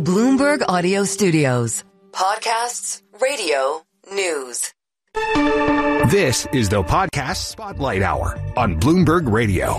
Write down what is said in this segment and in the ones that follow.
Bloomberg Audio Studios. Podcasts, radio, news. This is the Podcast Spotlight Hour on Bloomberg Radio.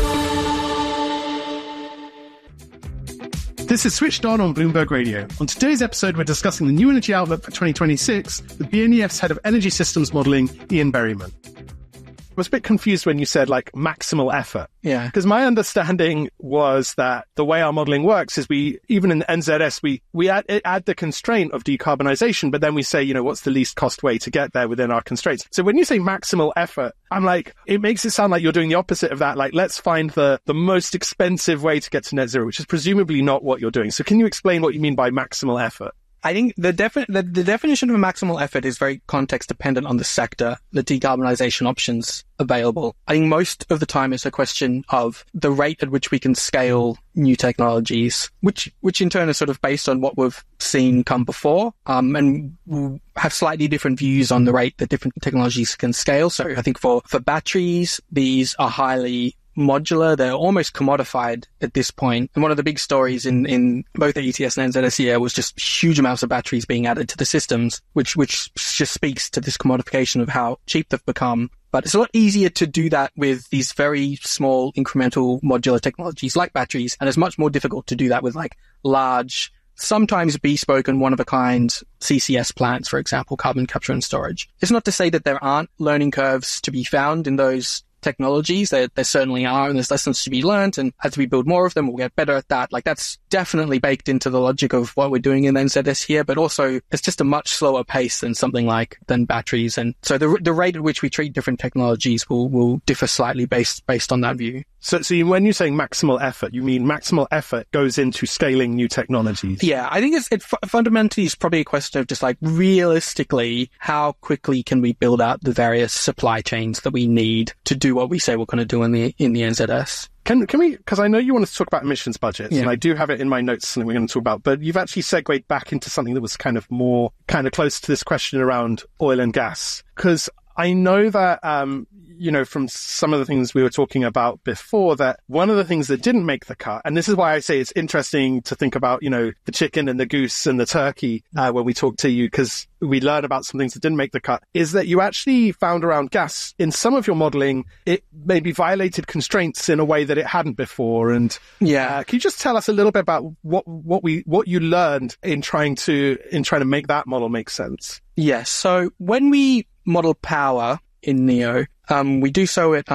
This is Switched On Bloomberg Radio. On today's episode, we're discussing the new energy outlook for 2026 with BNEF's head of energy systems modeling, Ian Berryman. I was a bit confused when you said, maximal effort. Yeah. Because my understanding was that the way our modeling works is even in NZS, we add the constraint of decarbonization, but then we say, what's the least cost way to get there within our constraints? So when you say maximal effort, I'm like, it makes it sound like you're doing the opposite of that. Let's find the most expensive way to get to net zero, which is presumably not what you're doing. So can you explain what you mean by maximal effort? I think the definition of a maximal effort is very context dependent on the sector, the decarbonization options available. I think most of the time it's a question of the rate at which we can scale new technologies, which in turn is sort of based on what we've seen come before, and we'll have slightly different views on the rate that different technologies can scale. So I think for batteries, these are highly modular. They're almost commodified at this point. And one of the big stories in both the ETS and NZS here was just huge amounts of batteries being added to the systems, which just speaks to this commodification of how cheap they've become. But it's a lot easier to do that with these very small incremental modular technologies like batteries. And it's much more difficult to do that with large, sometimes bespoke and one-of-a-kind CCS plants, for example, carbon capture and storage. It's not to say that there aren't learning curves to be found in those technologies. There certainly are, and there's lessons to be learned, and as we build more of them, we'll get better at that. That's definitely baked into the logic of what we're doing in NZS here, but also it's just a much slower pace than something than batteries. And so the rate at which we treat different technologies will differ slightly based on that view. So when you're saying maximal effort, you mean maximal effort goes into scaling new technologies? Yeah, I think it fundamentally is probably a question of just realistically, how quickly can we build out the various supply chains that we need to do what we say we're going to do in the NZS. Can we, because I know you want to talk about emissions budgets, and I do have it in my notes, something we're going to talk about, but you've actually segued back into something that was kind of close to this question around oil and gas. Because I know that, from some of the things we were talking about before, that one of the things that didn't make the cut, and this is why I say it's interesting to think about, the chicken and the goose and the turkey when we talk to you, because we learn about some things that didn't make the cut, is that you actually found around gas, in some of your modeling, it maybe violated constraints in a way that it hadn't before. And can you just tell us a little bit about what you learned in trying to make that model make sense? Yes. So when we model power in NEO, we do so at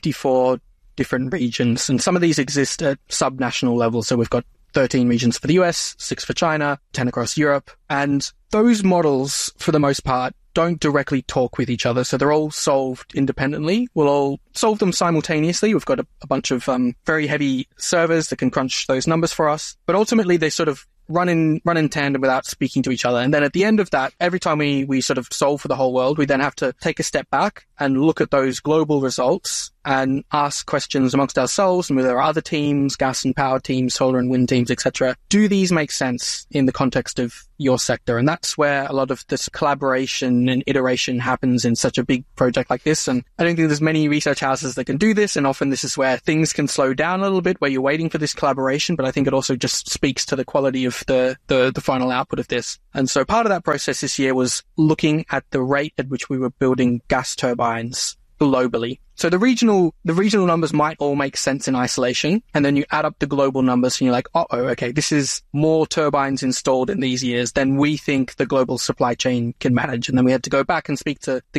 54 different regions, and some of these exist at subnational level. So we've got 13 regions for the US, 6 for China, 10 across Europe, and those models, for the most part, don't directly talk with each other. So they're all solved independently. We'll all solve them simultaneously. We've got a bunch of very heavy servers that can crunch those numbers for us, but ultimately they sort of run in tandem without speaking to each other. And then at the end of that, every time we sort of solve for the whole world, we then have to take a step back and look at those global results and ask questions amongst ourselves and with our other teams, gas and power teams, solar and wind teams, etc. Do these make sense in the context of your sector? And that's where a lot of this collaboration and iteration happens in such a big project like this. And I don't think there's many research houses that can do this. And often this is where things can slow down a little bit, where you're waiting for this collaboration. But I think it also just speaks to the quality of the final output of this. And so part of that process this year was looking at the rate at which we were building gas turbines globally. So the regional numbers might all make sense in isolation, and then you add up the global numbers and you're like, okay, this is more turbines installed in these years than we think the global supply chain can manage. And then we had to go back and speak to the